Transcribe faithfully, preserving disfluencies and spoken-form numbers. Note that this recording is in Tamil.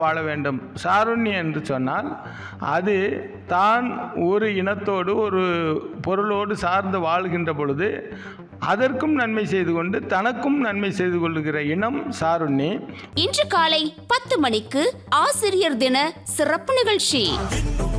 வாழ வேண்டும். சாருண்யம் என்று சொன்னால் அது தான் ஒரு இனத்தோடு ஒரு பொருளோடு சார்ந்து வாழ்கின்ற பொழுது அதற்கும் நன்மை செய்து கொண்டு தனக்கும் நன்மை செய்து கொள்ளுகிற இனம் சாருண்ணி. இன்று காலை பத்து மணிக்கு ஆசிரியர் தின சிறப்பு நிகழ்ச்சி.